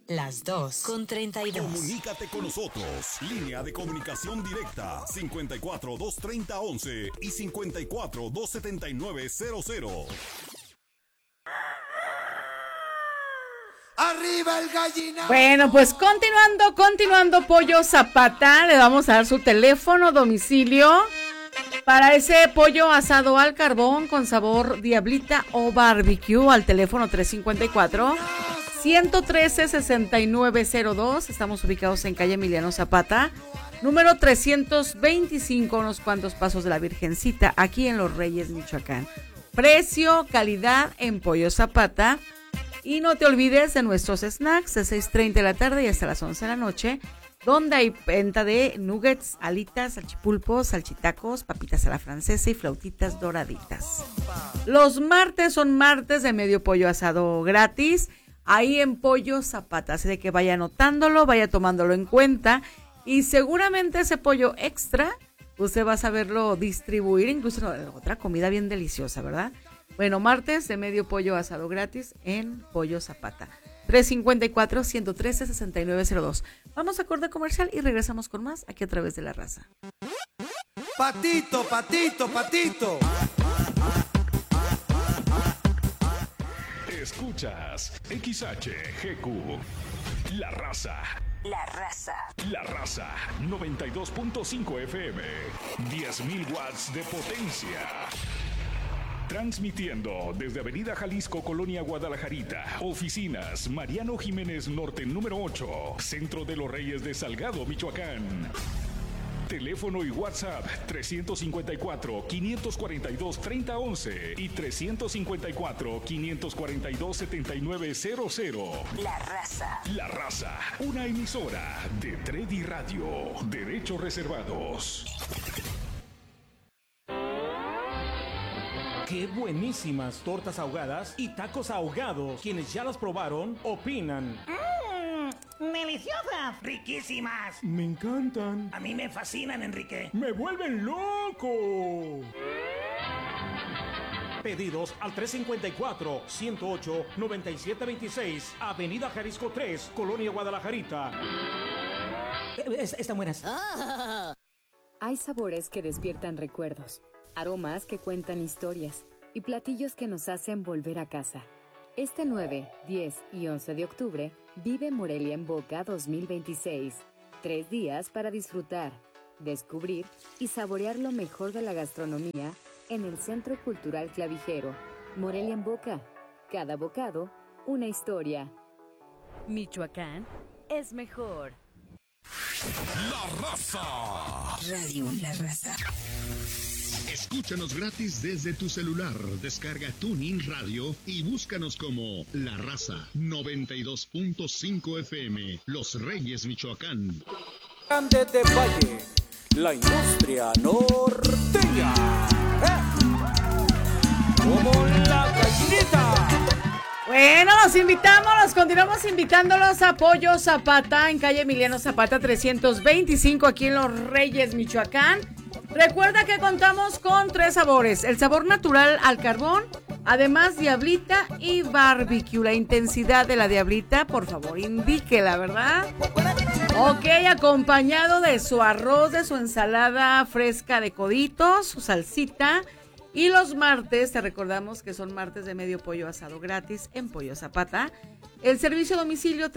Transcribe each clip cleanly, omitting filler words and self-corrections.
las 2:32. Comunícate con nosotros. Línea de comunicación directa 54 230 11 y 54 279 00. ¡Arriba el gallinazo! Bueno, pues continuando, Pollo Zapata, le vamos a dar su teléfono, domicilio, para ese pollo asado al carbón con sabor diablita o barbecue, al teléfono 354-113-6902. Estamos ubicados en calle Emiliano Zapata, número 325, unos cuantos pasos de la Virgencita, aquí en Los Reyes, Michoacán. Precio, calidad en Pollo Zapata. Y no te olvides de nuestros snacks de 6:30 de la tarde y hasta las 11 de la noche, donde hay venta de nuggets, alitas, salchipulpos, salchitacos, papitas a la francesa y flautitas doraditas. Los martes son martes de medio pollo asado gratis, ahí en Pollo Zapata, así de que vaya anotándolo, vaya tomándolo en cuenta y seguramente ese pollo extra usted va a saberlo distribuir, incluso en otra comida bien deliciosa, ¿verdad? Bueno, martes de medio pollo asado gratis en Pollo Zapata. 354-113-6902. Vamos a corte comercial y regresamos con más aquí a través de La Raza. Patito, patito, patito. Escuchas XHGQ. La Raza. La Raza. La Raza 92.5 FM. 10.000 watts de potencia. Transmitiendo desde Avenida Jalisco, Colonia Guadalajarita. Oficinas Mariano Jiménez Norte, número 8. Centro de los Reyes de Salgado, Michoacán. Teléfono y WhatsApp 354-542-3011 y 354-542-7900. La Raza. La Raza, una emisora de Tredi Radio. Derechos reservados. ¡Qué buenísimas tortas ahogadas y tacos ahogados! Quienes ya las probaron, opinan. ¡Deliciosas! ¡Riquísimas! Me encantan. A mí me fascinan, Enrique. ¡Me vuelven loco! Pedidos al 354-108-9726, Avenida Jalisco 3, Colonia Guadalajarita. Están buenas. Hay sabores que despiertan recuerdos, aromas que cuentan historias y platillos que nos hacen volver a casa. Este 9, 10 y 11 de octubre, vive Morelia en Boca 2026. 3 días para disfrutar, descubrir y saborear lo mejor de la gastronomía en el Centro Cultural Clavijero. Morelia en Boca. Cada bocado, una historia. Michoacán es mejor. La Raza. Radio La Raza. Escúchanos gratis desde tu celular. Descarga TuneIn Radio y búscanos como La Raza 92.5 FM, Los Reyes, Michoacán. Grande de Valle, la industria norteña. Como la gallinita. Bueno, continuamos invitándolos a Pollo Zapata en calle Emiliano Zapata 325 aquí en Los Reyes, Michoacán. Recuerda que contamos con 3 sabores, el sabor natural al carbón, además diablita y barbecue. La intensidad de la diablita, por favor, indíquela, ¿verdad? Ok, acompañado de su arroz, de su ensalada fresca de coditos, su salsita. Y los martes, te recordamos que son martes de medio pollo asado gratis en Pollo Zapata. El servicio a domicilio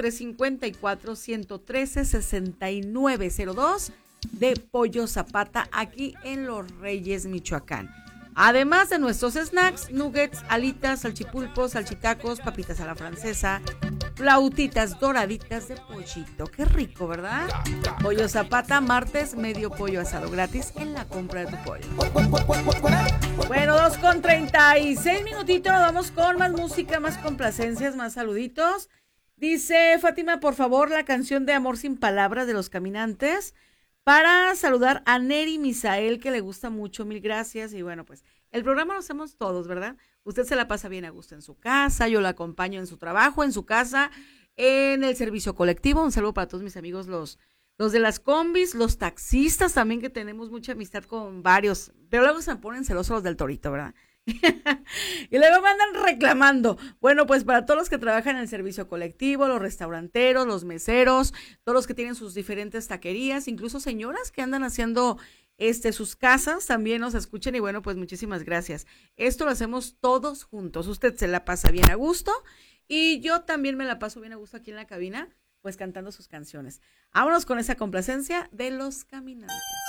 354-113-6902 de Pollo Zapata aquí en Los Reyes, Michoacán. Además de nuestros snacks, nuggets, alitas, salchipulpos, salchitacos, papitas a la francesa, flautitas doraditas de pollito. Qué rico, ¿verdad? Pollo Zapata, martes, medio pollo asado gratis en la compra de tu pollo. Bueno, 2:36 minutitos, vamos con más música, más complacencias, más saluditos. Dice Fátima, por favor, la canción de Amor sin Palabras de Los Caminantes, para saludar a Neri Misael, que le gusta mucho, mil gracias. Y bueno, pues el programa lo hacemos todos, ¿verdad? Usted se la pasa bien a gusto en su casa, yo la acompaño en su trabajo, en su casa, en el servicio colectivo. Un saludo para todos mis amigos, los de las combis, los taxistas también, que tenemos mucha amistad con varios, pero luego se me ponen celosos los del Torito, ¿verdad? Y luego me andan reclamando. Bueno, pues para todos los que trabajan en el servicio colectivo, los restauranteros, los meseros, todos los que tienen sus diferentes taquerías, incluso señoras que andan haciendo sus casas, también nos escuchen y bueno, pues muchísimas gracias. Esto lo hacemos todos juntos. Usted se la pasa bien a gusto y yo también me la paso bien a gusto aquí en la cabina, pues cantando sus canciones. Vámonos con esa complacencia de Los Caminantes.